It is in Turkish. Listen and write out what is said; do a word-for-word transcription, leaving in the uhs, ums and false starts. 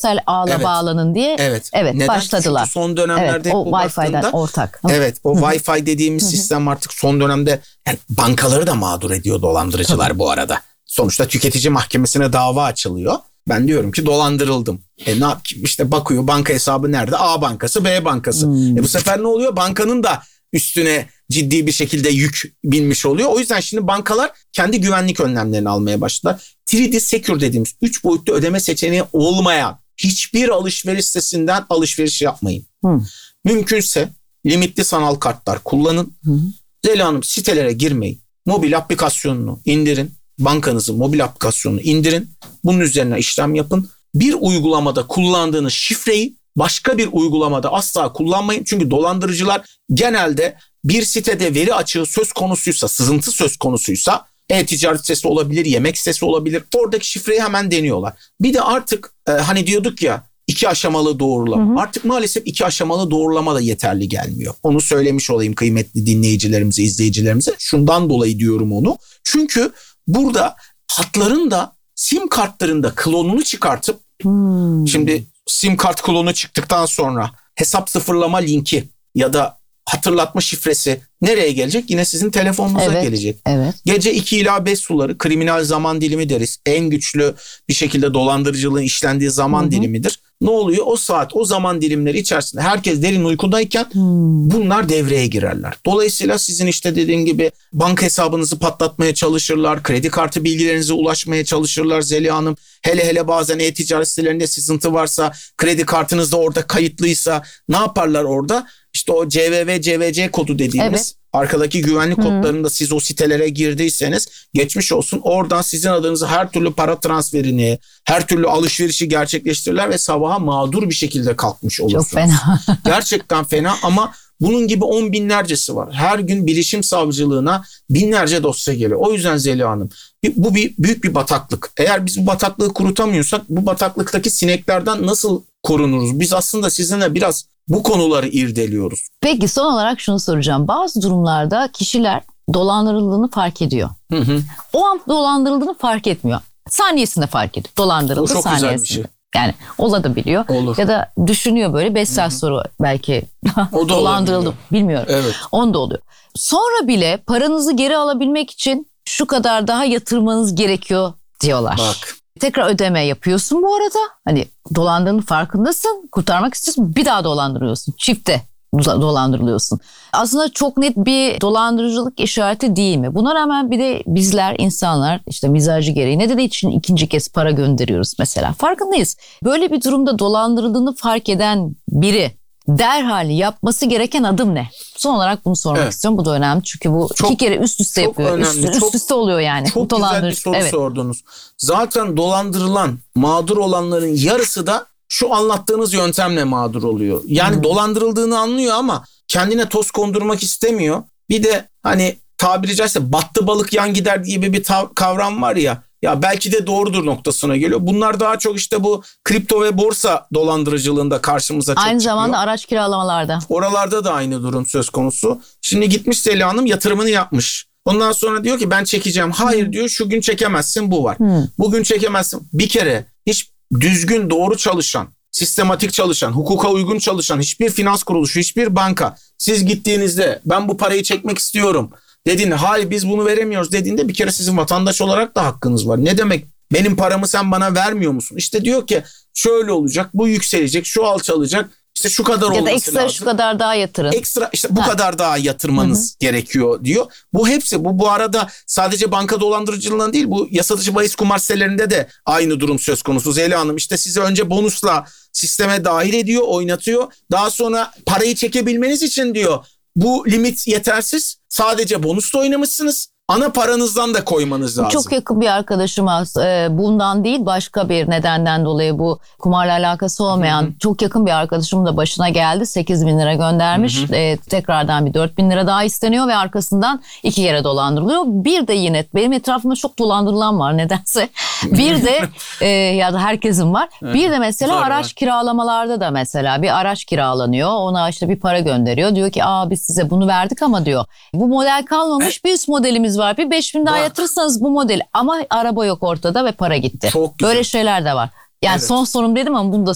küresel ağla Evet. bağlanın diye Evet. evet Neden? başladılar. Çünkü son dönemlerde Evet, o bu Wi-Fi'den baktığında- ortak. Evet, o Wi-Fi dediğimiz sistem artık son dönemde yani bankaları da mağdur ediyor dolandırıcılar. Tabii. Bu arada. Sonuçta tüketici mahkemesine dava açılıyor. Ben diyorum ki dolandırıldım. E ne yapayım? İşte bakıyor banka hesabı nerede? A bankası, B bankası. Hmm. E bu sefer ne oluyor? Bankanın da üstüne ciddi bir şekilde yük binmiş oluyor. O yüzden şimdi bankalar kendi güvenlik önlemlerini almaya başladılar. üç D Secure dediğimiz üç boyutlu ödeme seçeneği olmayan hiçbir alışveriş sitesinden alışveriş yapmayın. Hmm. Mümkünse limitli sanal kartlar kullanın. Hmm. Zeliha Hanım, sitelere girmeyin. Mobil aplikasyonunu indirin. Bankanızın mobil aplikasyonunu indirin. Bunun üzerine işlem yapın. Bir uygulamada kullandığınız şifreyi başka bir uygulamada asla kullanmayın. Çünkü dolandırıcılar genelde bir sitede veri açığı söz konusuysa, sızıntı söz konusuysa, e-ticaret sitesi olabilir, yemek sitesi olabilir. Oradaki şifreyi hemen deniyorlar. Bir de artık e, hani diyorduk ya iki aşamalı doğrulama. Hı hı. Artık maalesef iki aşamalı doğrulama da yeterli gelmiyor. Onu söylemiş olayım kıymetli dinleyicilerimize, izleyicilerimize. Şundan dolayı diyorum onu. Çünkü burada hatların da sim kartlarında klonunu çıkartıp hmm. şimdi sim kart klonu çıktıktan sonra hesap sıfırlama linki ya da hatırlatma şifresi nereye gelecek? Yine sizin telefonunuza evet, gelecek. Evet. Gece iki ila beş suları kriminal zaman dilimi deriz. En güçlü bir şekilde dolandırıcılığın işlendiği zaman hı hı. dilimidir. Ne oluyor? O saat, o zaman dilimleri içerisinde herkes derin uykudayken hmm. bunlar devreye girerler. Dolayısıyla sizin işte dediğim gibi banka hesabınızı patlatmaya çalışırlar. Kredi kartı bilgilerinize ulaşmaya çalışırlar Zeliha Hanım. Hele hele bazen e-ticaret sitelerinde sızıntı varsa, kredi kartınız da orada kayıtlıysa ne yaparlar orada? İşte o C V V C V C kodu dediğimiz evet. arkadaki güvenlik hmm. kodlarında siz o sitelere girdiyseniz geçmiş olsun. Oradan sizin adınıza her türlü para transferini, her türlü alışverişi gerçekleştirirler ve sabaha mağdur bir şekilde kalkmış olursunuz. Çok fena. Gerçekten fena ama bunun gibi on binlercesi var. Her gün bilişim savcılığına binlerce dosya geliyor. O yüzden Zeliha Hanım bu bir büyük bir bataklık. Eğer biz bu bataklığı kurutamıyorsak bu bataklıktaki sineklerden nasıl korunuruz? Biz aslında sizinle biraz bu konuları irdeliyoruz. Peki son olarak şunu soracağım. Bazı durumlarda kişiler dolandırıldığını fark ediyor. Hı hı. O an dolandırıldığını fark etmiyor. Saniyesinde fark ediyor. Dolandırıldı o çok saniyesinde. Güzel bir şey. Yani olabiliyor. Olur. Ya da düşünüyor böyle beş saat sonra belki o da dolandırıldım. Bilmiyorum. Evet. Onda oluyor. Sonra bile paranızı geri alabilmek için şu kadar daha yatırmanız gerekiyor diyorlar. Bak. Tekrar ödeme yapıyorsun bu arada. Hani dolandığının farkındasın. Kurtarmak istiyorsun. Bir daha dolandırıyorsun. Çifte dolandırılıyorsun. Aslında çok net bir dolandırıcılık işareti değil mi? Buna rağmen bir de bizler insanlar işte mizacı gereği neden için ikinci kez para gönderiyoruz mesela? Farkındayız. Böyle bir durumda dolandırıldığını fark eden biri derhal yapması gereken adım ne? Son olarak bunu sormak evet. istiyorum. Bu da önemli çünkü bu çok, iki kere üst üste yapıyor. Önemli. Üst, çok, üst üste oluyor yani. Çok güzel bir soru evet. sordunuz. Zaten dolandırılan, mağdur olanların yarısı da şu anlattığınız yöntemle mağdur oluyor. Yani hmm. dolandırıldığını anlıyor ama kendine toz kondurmak istemiyor. Bir de hani tabiri caizse battı balık yan gider gibi bir tav- kavram var ya. Ya belki de doğrudur noktasına geliyor. Bunlar daha çok işte bu kripto ve borsa dolandırıcılığında karşımıza çok aynı çıkıyor. Aynı zamanda araç kiralamalarda. Oralarda da aynı durum söz konusu. Şimdi gitmiş Zeliha Hanım yatırımını yapmış. Ondan sonra diyor ki ben çekeceğim. Hayır hmm. diyor şu gün çekemezsin bu var. Hmm. Bugün çekemezsin. Bir kere hiç düzgün doğru çalışan, sistematik çalışan, hukuka uygun çalışan hiçbir finans kuruluşu, hiçbir banka siz gittiğinizde ben bu parayı çekmek istiyorum dediğinde hayır biz bunu veremiyoruz dediğinde bir kere sizin vatandaş olarak da hakkınız var. Ne demek benim paramı sen bana vermiyor musun? İşte diyor ki şöyle olacak, bu yükselecek, şu alçalacak, işte şu kadar olması lazım. Ya da ekstra lazım. Şu kadar daha yatırın. Ekstra işte bu ha. kadar daha yatırmanız Hı-hı. gerekiyor diyor. Bu hepsi bu bu arada sadece banka dolandırıcılığından değil bu yasa dışı bahis kumar sitelerinde de aynı durum söz konusu. Zeliha Hanım işte sizi önce bonusla sisteme dahil ediyor, oynatıyor. Daha sonra parayı çekebilmeniz için diyor bu limit yetersiz. Sadece bonusla oynamışsınız. Ana paranızdan da koymanız lazım. Çok yakın bir arkadaşım bundan değil başka bir nedenden dolayı bu kumarla alakası olmayan Hı-hı. çok yakın bir arkadaşım da başına geldi. sekiz bin lira göndermiş. E, tekrardan bir dört bin lira daha isteniyor ve arkasından iki kere dolandırılıyor. Bir de yine benim etrafımda çok dolandırılan var nedense. Bir de e, ya da herkesin var. Bir de mesela Zor araç var. kiralamalarda da mesela bir araç kiralanıyor. Ona işte bir para gönderiyor. Diyor ki aa biz size bunu verdik ama diyor bu model kalmamış bir üst modelimiz var. Bir beş bin daha yatırırsanız bu model ama araba yok ortada ve para gitti. Böyle şeyler de var. Yani evet. son sorum dedim ama bunu da